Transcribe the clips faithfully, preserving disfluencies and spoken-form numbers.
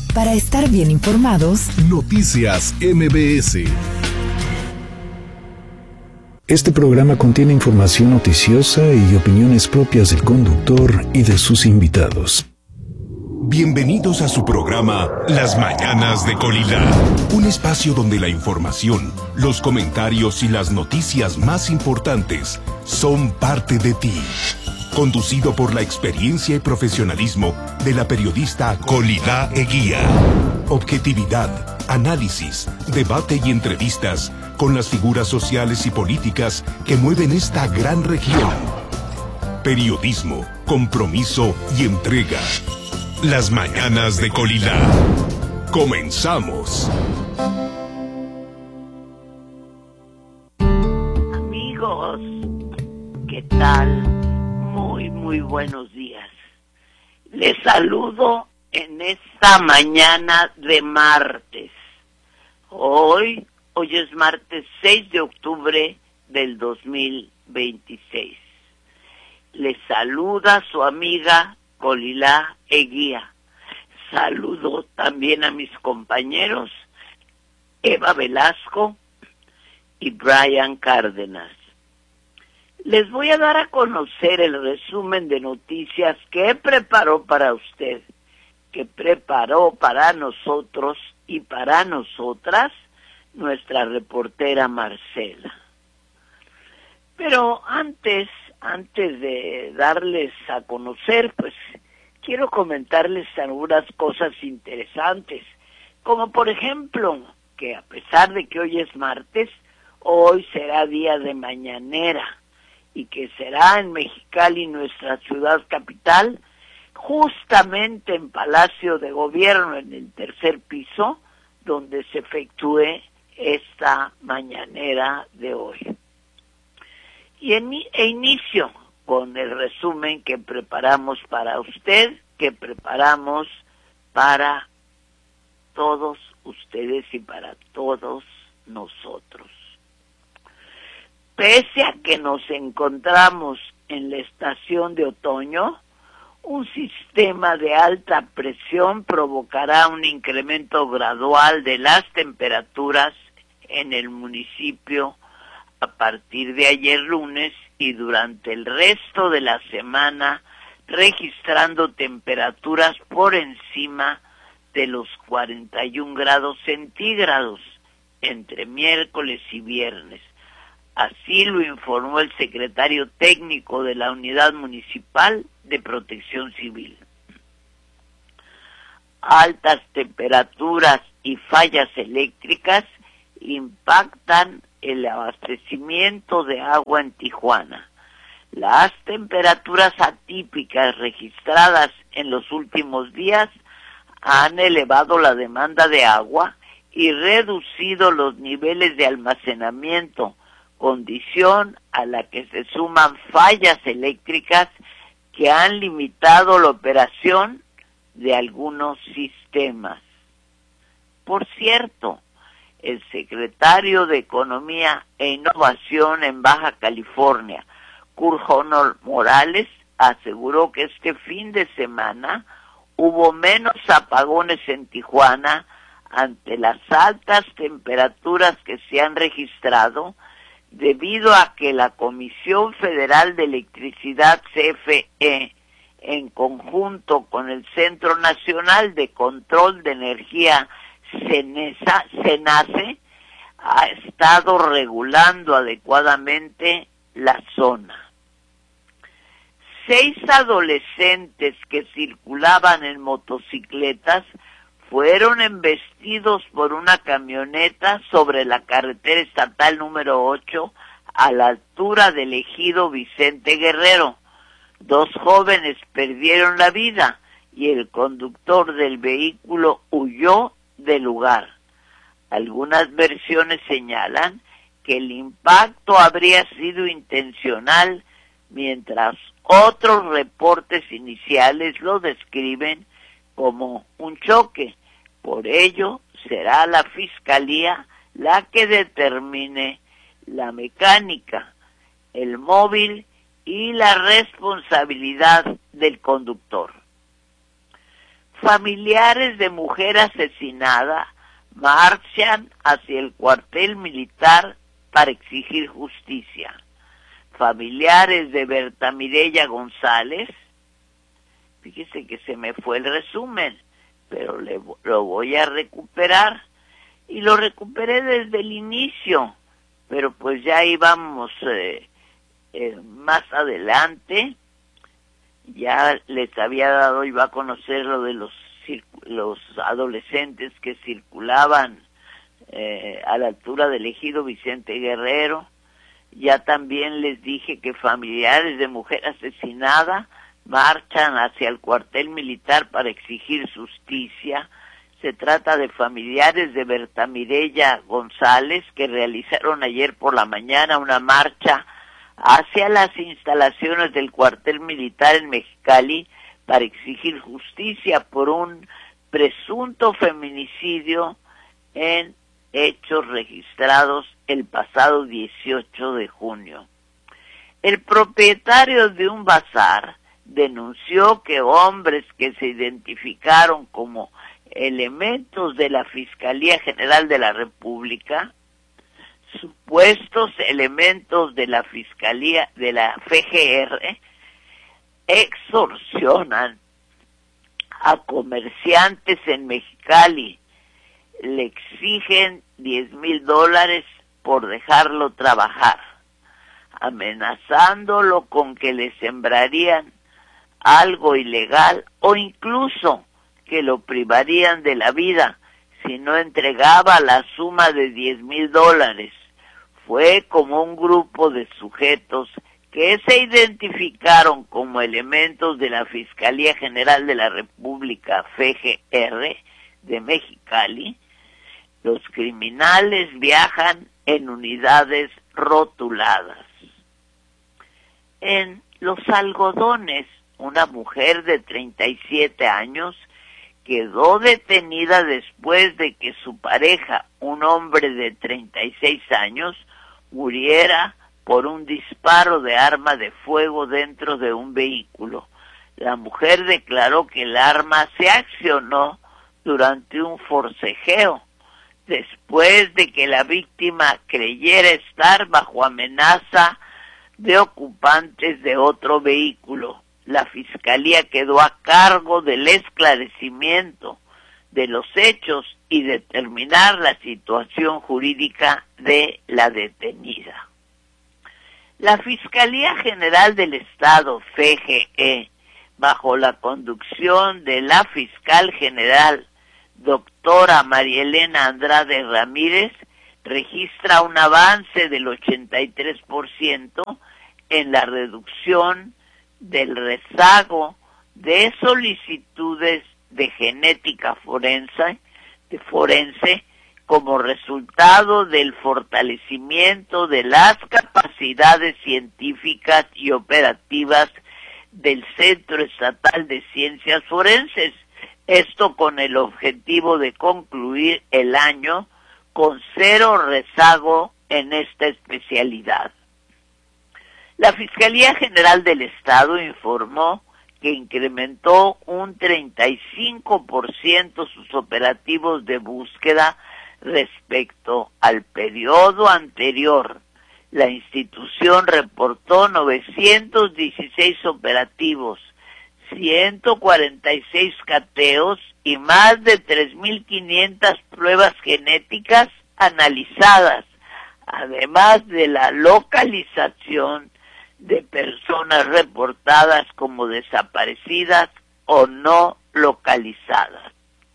Para estar bien informados, Noticias M B S. Este programa contiene información noticiosa y opiniones propias del conductor y de sus invitados. Bienvenidos a su programa Las Mañanas de Colila, un espacio donde la información, los comentarios y las noticias más importantes son parte de ti. Conducido por la experiencia y profesionalismo de la periodista Colila Eguía. Objetividad, análisis, debate y entrevistas con las figuras sociales y políticas que mueven esta gran región. Periodismo, compromiso y entrega. Las Mañanas de Colila. Comenzamos. Amigos, ¿qué tal? Muy, muy buenos días. Les saludo en esta mañana de martes. Hoy, hoy es martes seis de octubre del dos mil veintiséis. Les saluda su amiga Colila Eguía. Saludo también a mis compañeros Eva Velasco y Brian Cárdenas. Les voy a dar a conocer el resumen de noticias que preparó para usted, que preparó para nosotros y para nosotras nuestra reportera Marcela. Pero antes, antes de darles a conocer, pues quiero comentarles algunas cosas interesantes, como por ejemplo, que a pesar de que hoy es martes, hoy será día de mañanera, y que será en Mexicali, nuestra ciudad capital, justamente en Palacio de Gobierno, en el tercer piso, donde se efectúe esta mañanera de hoy. Y en, e inicio con el resumen que preparamos para usted, que preparamos para todos ustedes y para todos nosotros. Pese a que nos encontramos en la estación de otoño, un sistema de alta presión provocará un incremento gradual de las temperaturas en el municipio a partir de ayer lunes y durante el resto de la semana, registrando temperaturas por encima de los cuarenta y un grados centígrados entre miércoles y viernes. Así lo informó el secretario técnico de la Unidad Municipal de Protección Civil. Altas temperaturas y fallas eléctricas impactan el abastecimiento de agua en Tijuana. Las temperaturas atípicas registradas en los últimos días han elevado la demanda de agua y reducido los niveles de almacenamiento, condición a la que se suman fallas eléctricas que han limitado la operación de algunos sistemas. Por cierto, el secretario de Economía e Innovación en Baja California, Curjonol Morales, aseguró que este fin de semana hubo menos apagones en Tijuana ante las altas temperaturas que se han registrado debido a que la Comisión Federal de Electricidad, C F E, en conjunto con el Centro Nacional de Control de Energía, CENESA, CENACE, ha estado regulando adecuadamente la zona. Seis adolescentes que circulaban en motocicletas fueron embestidos por una camioneta sobre la carretera estatal número ocho a la altura del ejido Vicente Guerrero. Dos jóvenes perdieron la vida y el conductor del vehículo huyó del lugar. Algunas versiones señalan que el impacto habría sido intencional, mientras otros reportes iniciales lo describen como un choque. Por ello, será la Fiscalía la que determine la mecánica, el móvil y la responsabilidad del conductor. Familiares de mujer asesinada marchan hacia el cuartel militar para exigir justicia. Familiares de Berta Mireya González, fíjese que se me fue el resumen, pero le, lo voy a recuperar. Y lo recuperé desde el inicio, pero pues ya íbamos eh, eh, más adelante. Ya les había dado, iba a conocer lo de los, los adolescentes que circulaban eh, a la altura del ejido Vicente Guerrero. Ya también les dije que familiares de mujer asesinada marchan hacia el cuartel militar para exigir justicia. Se trata de familiares de Berta Mireya González que realizaron ayer por la mañana una marcha hacia las instalaciones del cuartel militar en Mexicali para exigir justicia por un presunto feminicidio en hechos registrados el pasado dieciocho de junio. El propietario de un bazar denunció que hombres que se identificaron como elementos de la Fiscalía General de la República, supuestos elementos de la Fiscalía de la F G R, extorsionan a comerciantes en Mexicali, le exigen diez mil dólares por dejarlo trabajar, amenazándolo con que le sembrarían algo ilegal o incluso que lo privarían de la vida si no entregaba la suma de diez mil dólares. Fue como un grupo de sujetos que se identificaron como elementos de la Fiscalía General de la República, F G R, de Mexicali. Los criminales viajan en unidades rotuladas. En Los Algodones, una mujer de treinta y siete años quedó detenida después de que su pareja, un hombre de treinta y seis años, muriera por un disparo de arma de fuego dentro de un vehículo. La mujer declaró que el arma se accionó durante un forcejeo, después de que la víctima creyera estar bajo amenaza de ocupantes de otro vehículo. La Fiscalía quedó a cargo del esclarecimiento de los hechos y determinar la situación jurídica de la detenida. La Fiscalía General del Estado, F G E, bajo la conducción de la Fiscal General, doctora María Elena Andrade Ramírez, registra un avance del ochenta y tres por ciento en la reducción del rezago de solicitudes de genética forense, de forense como resultado del fortalecimiento de las capacidades científicas y operativas del Centro Estatal de Ciencias Forenses, esto con el objetivo de concluir el año con cero rezago en esta especialidad. La Fiscalía General del Estado informó que incrementó un treinta y cinco por ciento sus operativos de búsqueda respecto al periodo anterior. La institución reportó novecientos dieciséis operativos, ciento cuarenta y seis cateos y más de tres mil quinientas pruebas genéticas analizadas, además de la localización de personas reportadas como desaparecidas o no localizadas.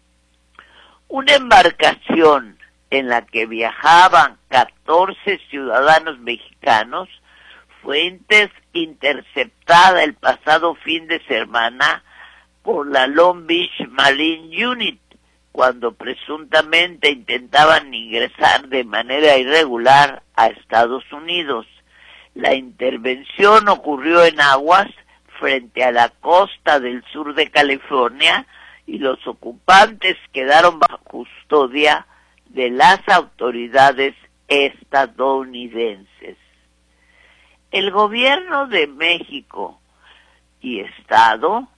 Una embarcación en la que viajaban catorce ciudadanos mexicanos fue interceptada el pasado fin de semana por la Long Beach Marine Unit cuando presuntamente intentaban ingresar de manera irregular a Estados Unidos. La intervención ocurrió en aguas frente a la costa del sur de California y los ocupantes quedaron bajo custodia de las autoridades estadounidenses. El gobierno de México y Estado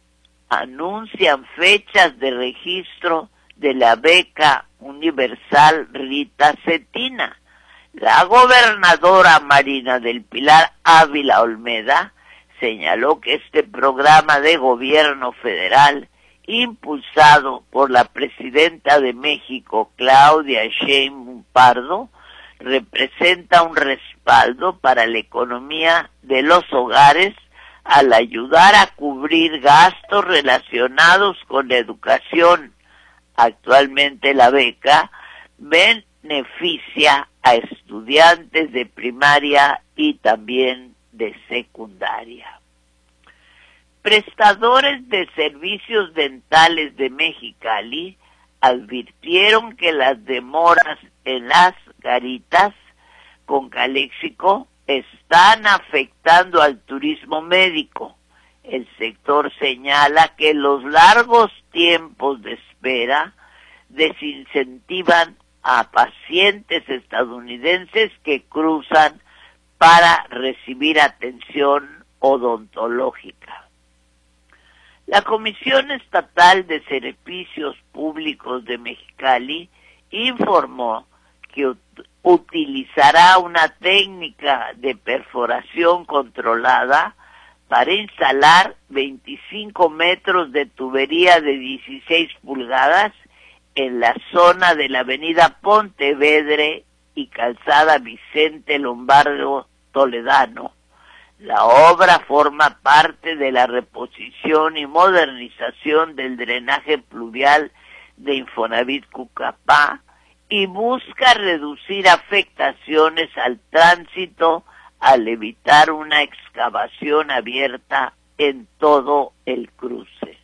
anuncian fechas de registro de la beca universal Rita Cetina. La gobernadora Marina del Pilar Ávila Olmeda señaló que este programa de gobierno federal, impulsado por la presidenta de México, Claudia Sheinbaum Pardo, representa un respaldo para la economía de los hogares al ayudar a cubrir gastos relacionados con la educación. Actualmente la beca beneficia a estudiantes de primaria y también de secundaria. Prestadores de servicios dentales de Mexicali advirtieron que las demoras en las garitas con Caléxico están afectando al turismo médico. El sector señala que los largos tiempos de espera desincentivan a pacientes estadounidenses que cruzan para recibir atención odontológica. La Comisión Estatal de Servicios Públicos de Mexicali informó que ut- utilizará una técnica de perforación controlada para instalar veinticinco metros de tubería de dieciséis pulgadas en la zona de la avenida Pontevedre y calzada Vicente Lombardo Toledano. La obra forma parte de la reposición y modernización del drenaje pluvial de Infonavit Cucapá y busca reducir afectaciones al tránsito al evitar una excavación abierta en todo el cruce.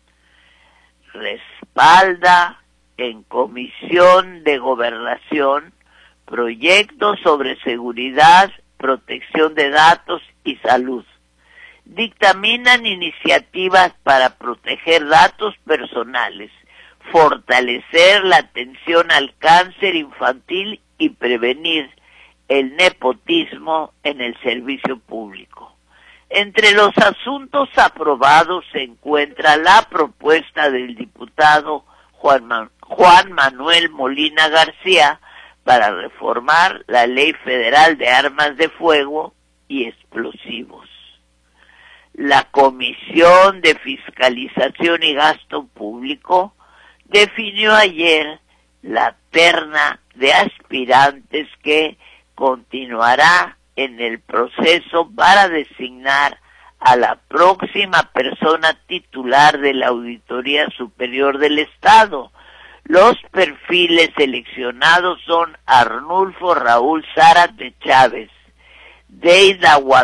Respalda en Comisión de Gobernación proyectos sobre seguridad, protección de datos y salud. Dictaminan iniciativas para proteger datos personales, fortalecer la atención al cáncer infantil y prevenir el nepotismo en el servicio público. Entre los asuntos aprobados se encuentra la propuesta del diputado Juan, Man- Juan Manuel Molina García para reformar la Ley Federal de Armas de Fuego y Explosivos. La Comisión de Fiscalización y Gasto Público definió ayer la terna de aspirantes que continuará en el proceso para designar a la próxima persona titular de la Auditoría Superior del Estado. Los perfiles seleccionados son Arnulfo Raúl Zárate Chávez, Deida Guadalupe